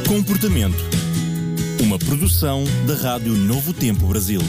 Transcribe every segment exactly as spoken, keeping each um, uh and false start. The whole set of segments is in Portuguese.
Comportamento. Uma produção da Rádio Novo Tempo Brasil.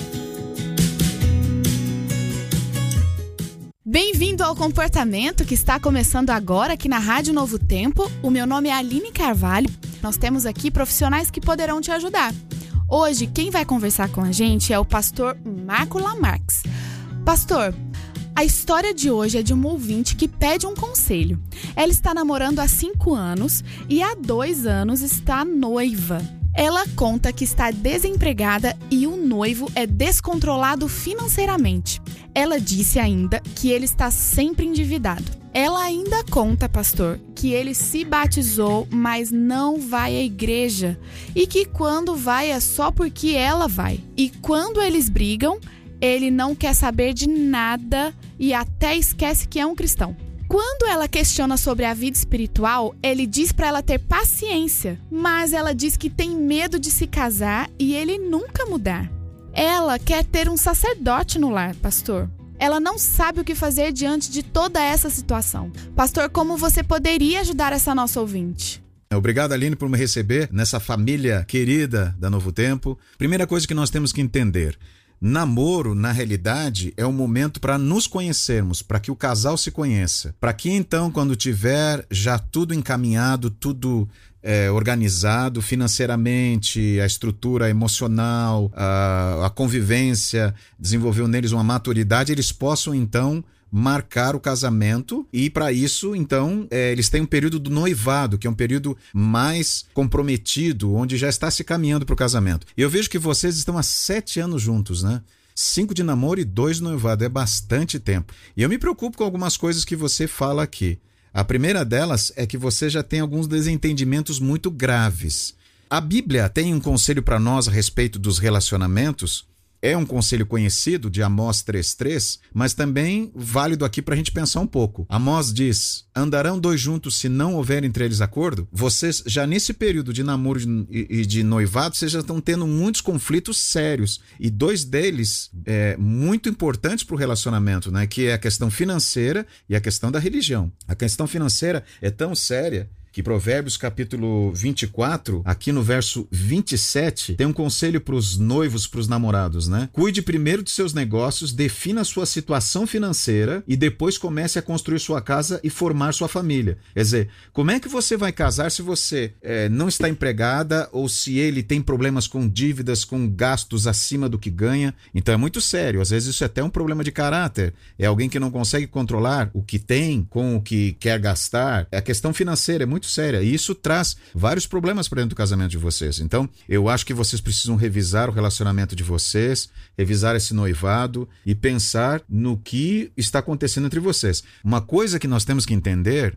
Bem-vindo ao Comportamento, que está começando agora aqui na Rádio Novo Tempo. O meu nome é Aline Carvalho. Nós temos aqui profissionais que poderão te ajudar. Hoje, quem vai conversar com a gente é o pastor Marco Lamarques. Pastor, a história de hoje é de uma ouvinte que pede um conselho. Ela está namorando há cinco anos e há dois anos está noiva. Ela conta que está desempregada e o noivo é descontrolado financeiramente. Ela disse ainda que ele está sempre endividado. Ela ainda conta, pastor, que ele se batizou, mas não vai à igreja. E que quando vai é só porque ela vai. E quando eles brigam, ele não quer saber de nada e até esquece que é um cristão. Quando ela questiona sobre a vida espiritual, ele diz para ela ter paciência, mas ela diz que tem medo de se casar e ele nunca mudar. Ela quer ter um sacerdote no lar, pastor. Ela não sabe o que fazer diante de toda essa situação. Pastor, como você poderia ajudar essa nossa ouvinte? Obrigado, Aline, por me receber nessa família querida da Novo Tempo. Primeira coisa que nós temos que entender: namoro, na realidade, é um momento para nos conhecermos, para que o casal se conheça. Para que então, quando tiver já tudo encaminhado, tudo é, organizado financeiramente, a estrutura emocional, a, a convivência, desenvolveu neles uma maturidade, eles possam então marcar o casamento. E para isso, então, é, eles têm um período do noivado, que é um período mais comprometido, onde já está se caminhando para o casamento. E eu vejo que vocês estão há sete anos juntos, né? Cinco de namoro e dois de noivado, é bastante tempo. E eu me preocupo com algumas coisas que você fala aqui. A primeira delas é que você já tem alguns desentendimentos muito graves. A Bíblia tem um conselho para nós a respeito dos relacionamentos. É um conselho conhecido de Amós três três, mas também válido aqui para a gente pensar um pouco. Amós diz: andarão dois juntos se não houver entre eles acordo? Vocês, já nesse período de namoro e de noivado, vocês já estão tendo muitos conflitos sérios. E dois deles é, muito importantes para o relacionamento, né? Que é a questão financeira e a questão da religião. A questão financeira é tão séria que Provérbios capítulo vinte e quatro, aqui no verso vinte e sete, tem um conselho para os noivos, para os namorados, né? Cuide primeiro de seus negócios, defina a sua situação financeira e depois comece a construir sua casa e formar sua família. Quer dizer, como é que você vai casar se você é, não está empregada ou se ele tem problemas com dívidas, com gastos acima do que ganha? Então é muito sério. Às vezes isso é até um problema de caráter. É alguém que não consegue controlar o que tem com o que quer gastar. A questão financeira é muito muito séria, e isso traz vários problemas para dentro do casamento de vocês. Então, eu acho que vocês precisam revisar o relacionamento de vocês, revisar esse noivado e pensar no que está acontecendo entre vocês. Uma coisa que nós temos que entender,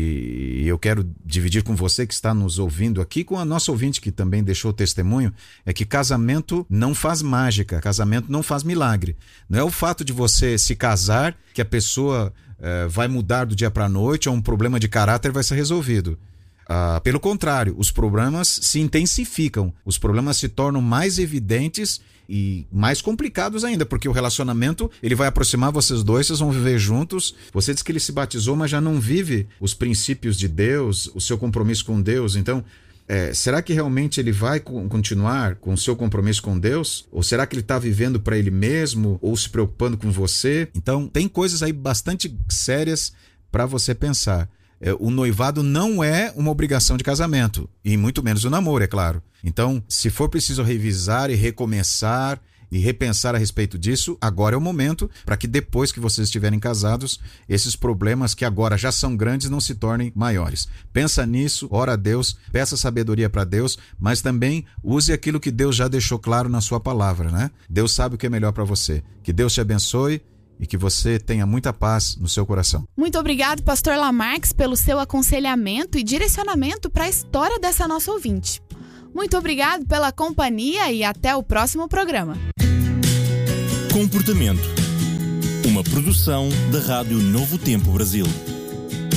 e eu quero dividir com você que está nos ouvindo aqui, com a nossa ouvinte que também deixou o testemunho, é que casamento não faz mágica, casamento não faz milagre. Não é o fato de você se casar que a pessoa É, vai mudar do dia para a noite, ou um problema de caráter vai ser resolvido. Ah, pelo contrário, os problemas se intensificam, os problemas se tornam mais evidentes e mais complicados ainda, porque o relacionamento ele vai aproximar vocês dois, vocês vão viver juntos. Você diz que ele se batizou, mas já não vive os princípios de Deus, o seu compromisso com Deus. Então, É, será que realmente ele vai continuar com o seu compromisso com Deus? Ou será que ele está vivendo para ele mesmo? Ou se preocupando com você? Então, tem coisas aí bastante sérias para você pensar. É, o noivado não é uma obrigação de casamento, e muito menos o namoro, é claro. Então, se for preciso revisar e recomeçar e repensar a respeito disso, agora é o momento para que depois que vocês estiverem casados, esses problemas que agora já são grandes não se tornem maiores. Pensa nisso, ora a Deus, peça sabedoria para Deus, mas também use aquilo que Deus já deixou claro na sua palavra, né? Deus sabe o que é melhor para você. Que Deus te abençoe e que você tenha muita paz no seu coração. Muito obrigado, pastor Lamarques, pelo seu aconselhamento e direcionamento para a história dessa nossa ouvinte. Muito obrigado pela companhia e até o próximo programa. Comportamento. Uma produção da Rádio Novo Tempo Brasil.